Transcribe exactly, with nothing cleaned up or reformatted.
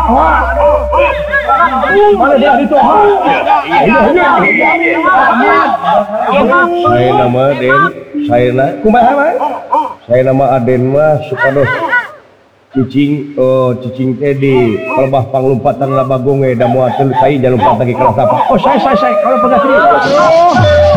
Mana dia itu? Saya nama Aden. Saya na. Kumaha mah? Saya nama Aden mah supados cicing oh cicing teh di pelebah panglumpatan Labagong we da moal teu kai jalumpat lagi ka Sapa. Oh saya saya saya kalau pegatri.